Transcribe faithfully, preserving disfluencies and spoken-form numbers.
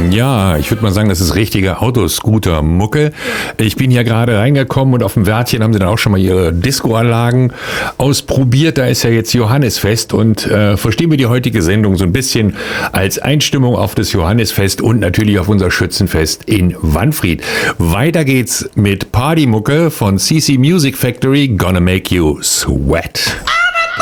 Ja, ich würde mal sagen, das ist richtige Autoscooter-Mucke. Ich bin hier gerade reingekommen und auf dem Wärtchen haben sie dann auch schon mal ihre Disco-Anlagen ausprobiert. Da ist ja jetzt Johannisfest und äh, verstehen wir die heutige Sendung so ein bisschen als Einstimmung auf das Johannisfest und natürlich auf unser Schützenfest in Wanfried. Weiter geht's mit Partymucke von C C Music Factory, Gonna Make You Sweat.